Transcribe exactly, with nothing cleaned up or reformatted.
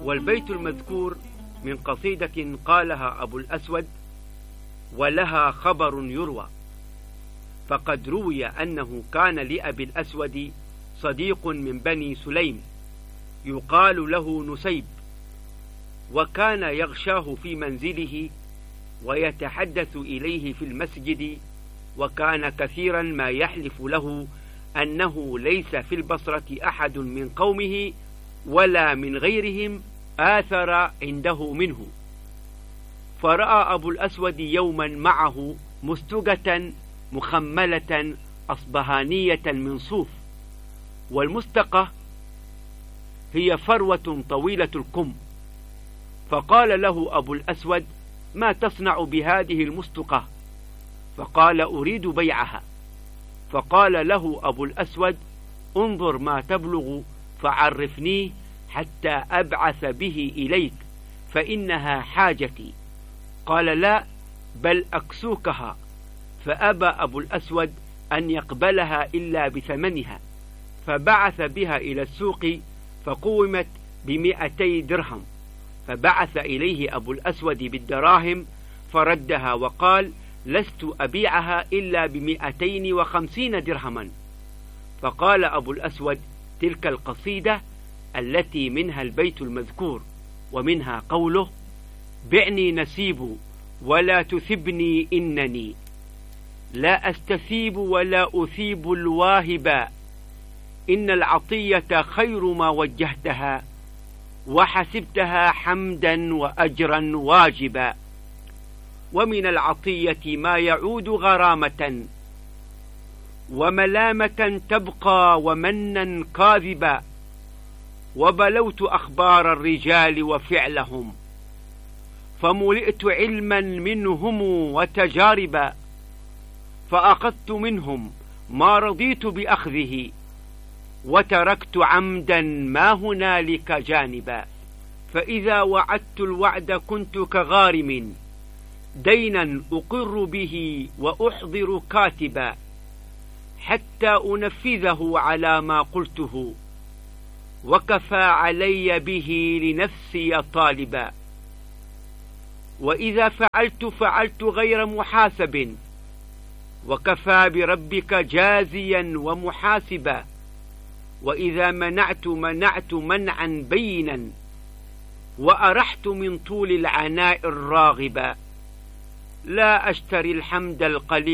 والبيت المذكور من قصيدة قالها أبو الأسود ولها خبر يروى. فقد روي أنه كان لأبي الأسود صديق من بني سليم يقال له نسيب، وكان يغشاه في منزله ويتحدث إليه في المسجد، وكان كثيرا ما يحلف له أنه ليس في البصرة أحد من قومه ولا من غيرهم آثر عنده منه. فرأى أبو الأسود يوما معه مستقة مخملة أصبهانية من صوف، والمستقة هي فروة طويلة الكم. فقال له أبو الأسود: ما تصنع بهذه المستقة؟ فقال: أريد بيعها. فقال له أبو الأسود: انظر ما تبلغ فعرفنيه حتى أبعث به إليك، فإنها حاجتي. قال: لا، بل أكسوكها. فأبى أبو الأسود أن يقبلها إلا بثمنها، فبعث بها إلى السوق فقومت بمئتي درهم. فبعث إليه أبو الأسود بالدراهم فردها وقال: لست أبيعها إلا بمئتين وخمسين درهما. فقال أبو الأسود: تلك القصيدة التي منها البيت المذكور، ومنها قوله: بعني نسيب ولا تثبني إنني لا أستثيب ولا أثيب الواهبا، إن العطية خير ما وجهتها وحسبتها حمدا وأجرا واجبا. ومن العطية ما يعود غرامة وملامة تبقى ومنا كاذبا، وبلوت أخبار الرجال وفعلهم فملئت علما منهم وتجاربا، فأخذت منهم ما رضيت بأخذه وتركت عمدا ما هنالك جانبا. فإذا وعدت الوعد كنت كغارم دينا أقر به وأحضر كاتبا، حتى أنفذه على ما قلته وكفى علي به لنفسي طالبا. وإذا فعلت فعلت غير محاسب، وكفى بربك جازيا ومحاسبا. وإذا منعت منعت منعا بينا، وأرحت من طول العناء الراغبا. لا أشتري الحمد القليل